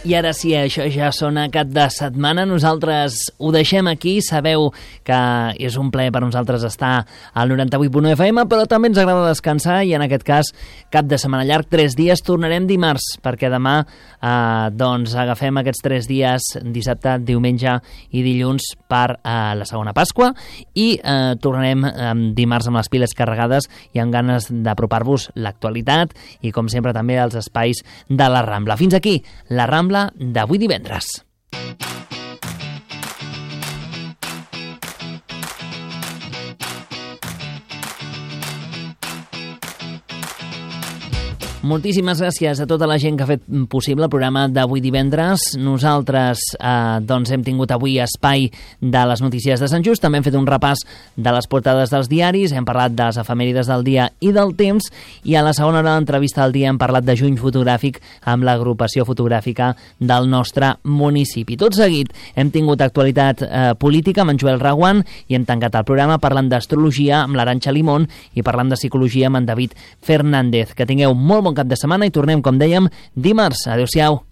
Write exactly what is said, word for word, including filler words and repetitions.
I ara sí, això ja sona cap de setmana. Nosaltres ho deixem aquí. Sabeu que és un plaer per nosaltres estar al noranta-vuit punt u F M, però també ens agrada descansar i en aquest cas cap de setmana llarg, tres dies. Tornarem dimarts, perquè demà eh, doncs agafem aquests tres dies, dissabte, diumenge i dilluns per eh, la segona Pasqua i eh, tornarem eh, dimarts amb les piles carregades i amb ganes d'apropar-vos l'actualitat i com sempre també els espais de la Rambla. Fins aquí la Rambla d'avui divendres. Moltíssimes gràcies a tota la gent que ha fet possible el programa d'avui divendres. Nosaltres eh, doncs hem tingut avui espai de les notícies de Sant Just, també hem fet un repàs de les portades dels diaris, hem parlat de les efemèrides del dia i del temps, i a la segona hora de l'entrevista del dia hem parlat de juny fotogràfic amb l'agrupació fotogràfica del nostre municipi. Tot seguit hem tingut actualitat eh, política amb en Joel Raguant i hem tancat el programa parlant d'astrologia amb l'Arantxa Limón i parlant de psicologia amb en David Fernández. Que tingueu molt bon cap de setmana i tornem, com dèiem, dimarts. Adéu-siau.